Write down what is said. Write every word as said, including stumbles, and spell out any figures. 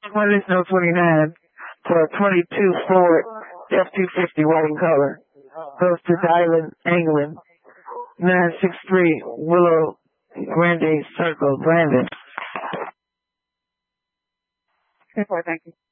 One is no twenty-nine for a twenty-two Ford F two fifty white in color. Goes to Dylan England. nine six three Willow Grande Circle, Brandon. ten four, thank you.